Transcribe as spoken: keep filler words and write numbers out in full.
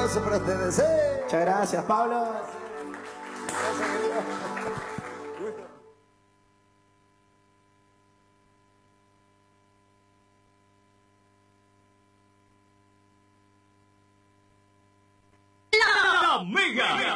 aplauso para ustedes. ¿eh? Muchas gracias, Pablo. Gracias, querido. La Mega.